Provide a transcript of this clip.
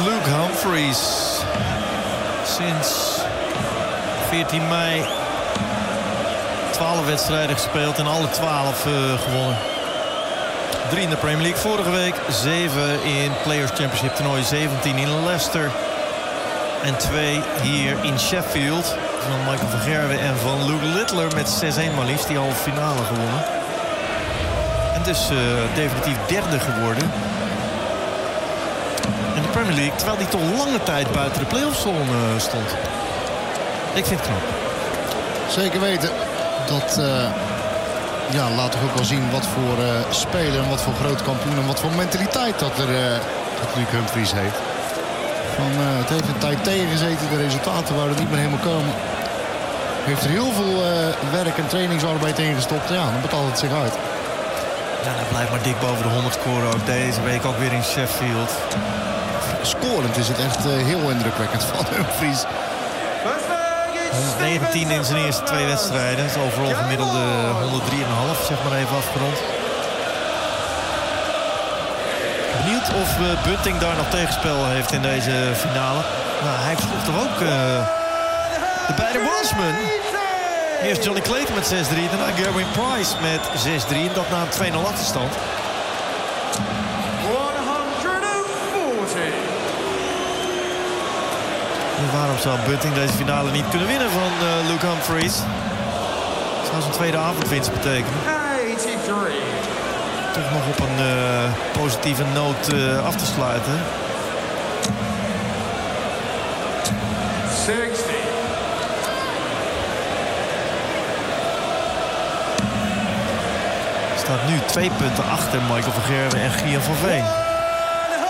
Luke Humphries. Sinds 14 mei 12 wedstrijden gespeeld en alle 12 gewonnen. 3 in de Premier League vorige week, 7 in Players Championship toernooi, 17 in Leicester. En 2 hier in Sheffield van Michael van Gerwen en van Luke Littler met 6-1 maar liefst, die halve finale gewonnen. En dus definitief derde geworden in de Premier League, terwijl hij toch lange tijd buiten de playoffzone stond. Ik vind het knap. Zeker weten. Dat laat toch ook wel zien wat voor speler en wat voor groot kampioen en wat voor mentaliteit dat Luke Humphries heeft. Het heeft een tijd tegengezeten, de resultaten wouden niet meer helemaal komen. Heeft er heel veel werk en trainingsarbeid in gestopt. Ja, dan betaalt het zich uit. Ja, hij blijft maar dik boven de 100 scoren ook deze week, ook weer in Sheffield. Scorend is het echt heel indrukwekkend van Humphries. 119 in zijn eerste 2 wedstrijden. Het overal gemiddelde 103,5, zeg maar even afgerond. Benieuwd of Bunting daar nog tegenspel heeft in deze finale. Nou, hij versloeg toch ook de beide Welshman. Eerst Johnny Clayton met 6-3, daarna Gerwin Price met 6-3. En dat na een 2-0 achterstand. 140. En waarom zou Bunting deze finale niet kunnen winnen van Luke Humphries? Zou zijn tweede avondwinst betekenen. 83. Toch nog op een positieve noot af te sluiten. 60. Staat nu 2 punten achter Michael van Gerwen en Gian van Veen.